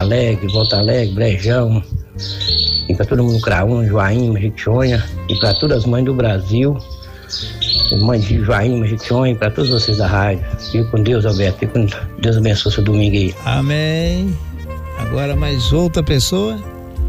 Alegre, Volta Alegre, Brejão, e para todo mundo, Craúna, Joaíma, Jequitinhonha, e para todas as mães do Brasil, mãe de Joaíma, Jequitinhonha, para todos vocês da rádio. Fique com Deus, Alberto, fique com Deus, abençoe seu domingo aí. Amém. Agora mais outra pessoa.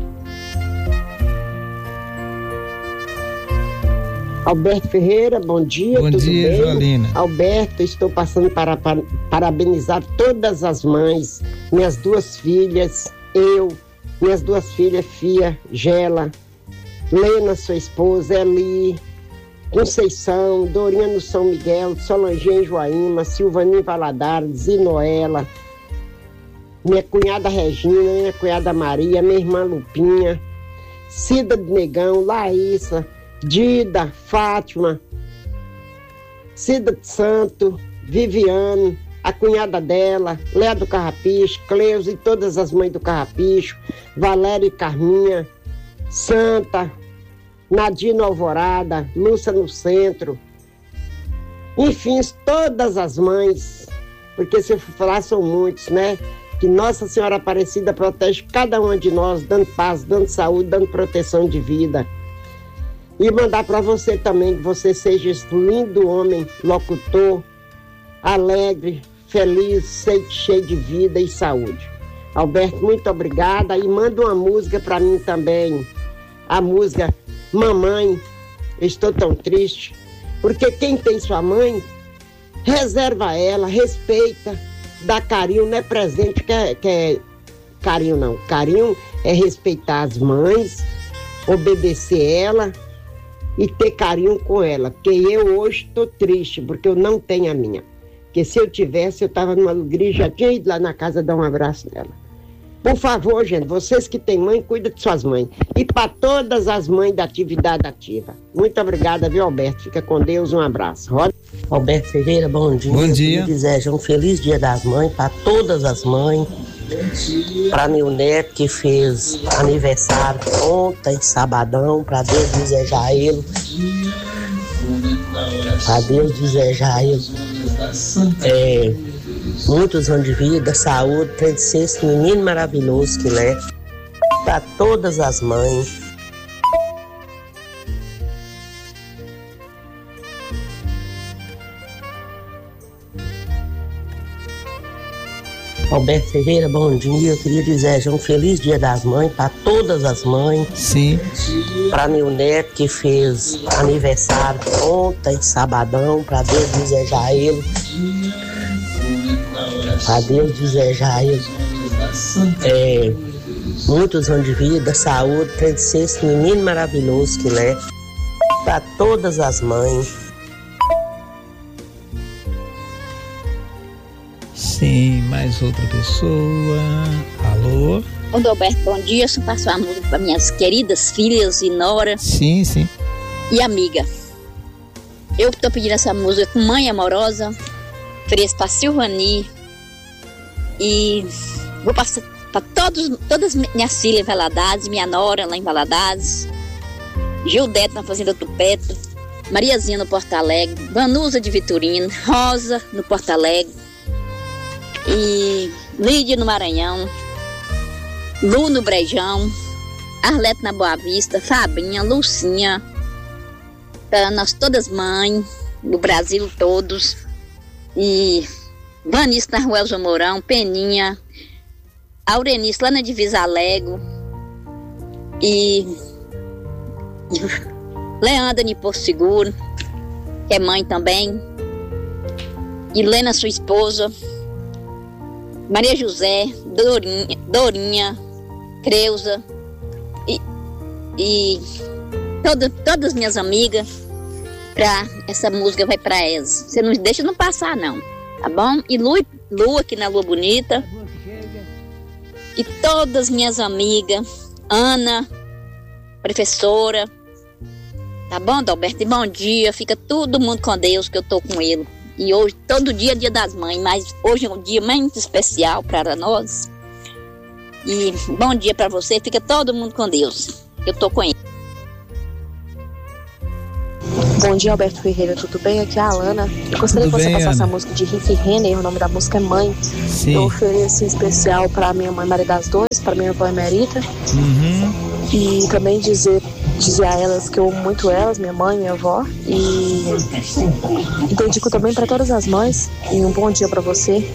Alberto Ferreira, bom dia. Bom dia, bem? Joalina. Alberto, estou passando para parabenizar todas as mães, minhas duas filhas, minhas duas filhas, Fia, Gela, Lena, sua esposa, Eli, Conceição, Dorinha no São Miguel, Solange em Joaíma, Silvani em Valadares, Zinoela, minha cunhada Regina, minha cunhada Maria, minha irmã Lupinha, Cida do Negão, Laísa, Dida, Fátima, Cida de Santo, Viviane, a cunhada dela, Léa do Carrapicho, Cleusa e todas as mães do Carrapicho, Valéria e Carminha, Santa, Nadine Alvorada, Lúcia no Centro, enfim, todas as mães, porque se eu for falar são muitos, né? Que Nossa Senhora Aparecida protege cada uma de nós, dando paz, dando saúde, dando proteção de vida. E mandar para você também que você seja esse lindo homem, locutor, alegre, feliz, cheio de vida e saúde. Alberto, muito obrigada. E manda uma música para mim também. A música Mamãe, Estou Tão Triste. Porque quem tem sua mãe, reserva ela, respeita, dá carinho, não é presente que é carinho não. Carinho é respeitar as mães, obedecer ela e ter carinho com ela, porque eu hoje estou triste, porque eu não tenho a minha. Porque se eu tivesse, eu estava numa alegria, já tinha ido lá na casa dar um abraço nela. Por favor, gente, vocês que têm mãe, cuidem de suas mães. E para todas as mães da atividade ativa. Muito obrigada, viu, Alberto? Fica com Deus, um abraço. Alberto Ferreira, bom dia. Bom dia. Eu desejo um feliz Dia das Mães para todas as mães. Para meu neto que fez aniversário ontem, sabadão, para Deus desejar a ele. Para Deus desejar a ele muitos anos de vida, saúde, para ele ser esse menino maravilhoso que ele é. Para todas as mães. Alberto Ferreira, bom dia. Eu queria desejar um feliz Dia das Mães para todas as mães. Sim. Para meu neto que fez aniversário ontem, sabadão, para Deus desejar a ele. Para Deus desejar a ele muitos anos de vida, saúde, para ele ser esse menino maravilhoso que ele é. Para todas as mães. Sim, mais outra pessoa. Alô? Ô, Alberto, bom dia. Eu passo a música para minhas queridas filhas e nora. Sim, sim. E amiga. Eu estou pedindo essa música com Mãe Amorosa, ofereço para Silvani. E vou passar para todas minhas filhas em Valadares, minha nora lá em Valadares, Gildete na Fazenda Tupeto, Mariazinha no Porto Alegre, Vanusa de Vitorino, Rosa no Porto Alegre, e Lídia no Maranhão, Lu no Brejão, Arlete na Boa Vista, Fabrinha, Lucinha, para nós todas mães, do Brasil todos, e Vanice na Rua Elza Mourão, Peninha, Aurenice lá na Divisa Alego, e Leandra de Porto Seguro, que é mãe também, e Lena, sua esposa, Maria José, Dorinha, Creuza e todas minhas amigas, essa música vai para elas. Você não deixa não passar não, tá bom? E Lu aqui na Lua Bonita, e todas minhas amigas, Ana, professora, tá bom, Adalberto? E bom dia, fica todo mundo com Deus, que eu tô com ele. E hoje, todo dia é Dia das Mães, mas hoje é um dia muito especial para nós. E bom dia para você, fica todo mundo com Deus, eu tô com ele. Bom dia, Alberto Ferreira, tudo bem? Aqui é a Alana. Eu gostaria que você passasse a música de Rick Renner, o nome da música é Mãe. Sim. Eu ofereço em especial para minha mãe Maria das Dores, para minha avó Emerita. E também dizer a elas que eu amo muito elas, minha mãe, minha avó. E dedico também para todas as mães. E um bom dia para você.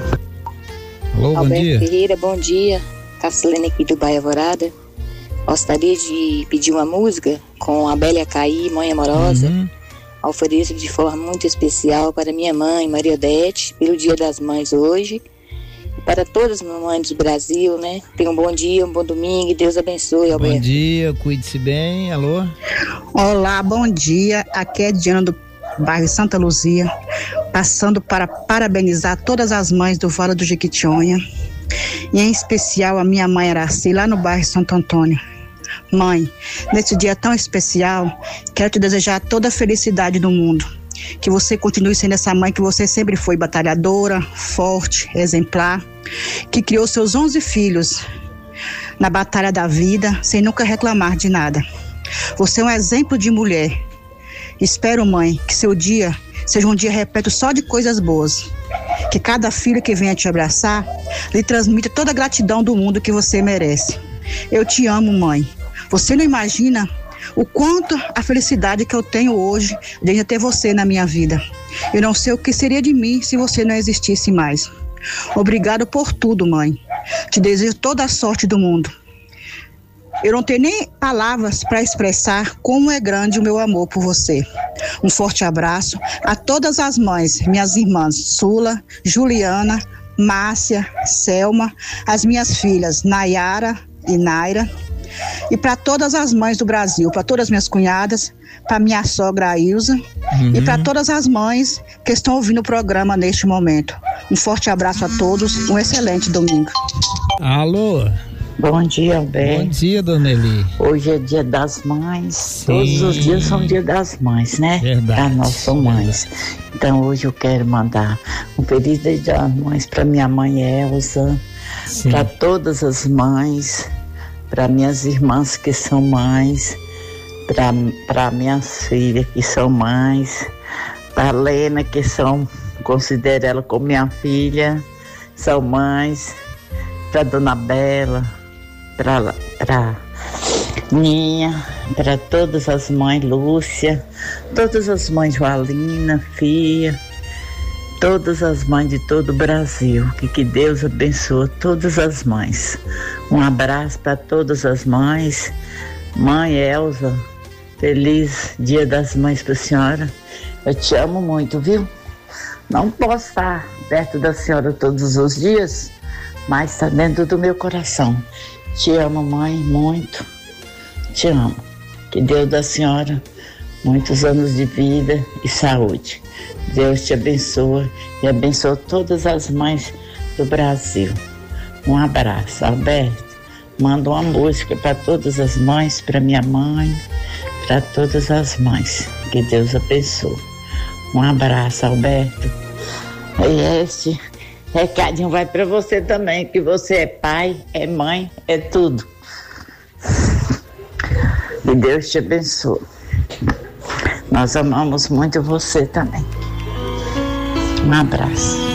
Alô, bom Alberto dia. Ferreira, bom dia. Cassilene aqui do Bairro Alvorada. Gostaria de pedir uma música com a Bélia Caí, Mãe Amorosa. Ofereço de forma muito especial para minha mãe, Maria Odete, pelo Dia das Mães hoje. E para todas as mamães do Brasil, né? Tenham um bom dia, um bom domingo e Deus abençoe, Alberto. Bom dia, cuide-se bem. Alô? Olá, bom dia. Aqui é Diana do bairro Santa Luzia, passando para parabenizar todas as mães do Vale do Jequitinhonha, e em especial a minha mãe Araci, lá no bairro Santo Antônio. Mãe, nesse dia tão especial, quero te desejar toda a felicidade do mundo. Que você continue sendo essa mãe que você sempre foi, batalhadora, forte, exemplar, que criou seus 11 filhos na batalha da vida, sem nunca reclamar de nada. Você é um exemplo de mulher. Espero, mãe, que seu dia seja um dia repleto só de coisas boas. Que cada filho que venha te abraçar lhe transmita toda a gratidão do mundo que você merece. Eu te amo, mãe. Você não imagina o quanto a felicidade que eu tenho hoje de ainda ter você na minha vida. Eu não sei o que seria de mim se você não existisse mais. Obrigado por tudo, mãe. Te desejo toda a sorte do mundo. Eu não tenho nem palavras para expressar como é grande o meu amor por você. Um forte abraço a todas as mães, minhas irmãs Sula, Juliana, Márcia, Selma, as minhas filhas Nayara e Naira, e para todas as mães do Brasil, para todas as minhas cunhadas, para minha sogra Ilza, e para todas as mães que estão ouvindo o programa neste momento. Um forte abraço a todos, um excelente domingo. Alô? Bom dia, Alberto. Bom dia, dona Eli. Hoje é dia das mães. Sim. Todos os dias são dia das mães, né? Verdade. Nós somos mães. Então hoje eu quero mandar um feliz dia das mães para minha mãe Elza, para todas as mães, para minhas irmãs que são mães, para minhas filhas que são mães, para Lena que considero ela como minha filha, são mães, para Dona Bela, para Ninha, para todas as mães, Lúcia, todas as mães, Joalina, Fia, todas as mães de todo o Brasil, que Deus abençoe todas as mães. Um abraço para todas as mães. Mãe Elza, feliz Dia das Mães para a senhora. Eu te amo muito, viu? Não posso estar perto da senhora todos os dias, mas está dentro do meu coração. Te amo, mãe, muito. Te amo. Que Deus da senhora muitos anos de vida e saúde. Deus te abençoe e abençoe todas as mães do Brasil. Um abraço, Alberto. Manda uma música para todas as mães, para minha mãe, para todas as mães. Que Deus abençoe. Um abraço, Alberto. E este recadinho vai para você também, que você é pai, é mãe, é tudo. Que Deus te abençoe. Nós amamos muito você também. Um abraço.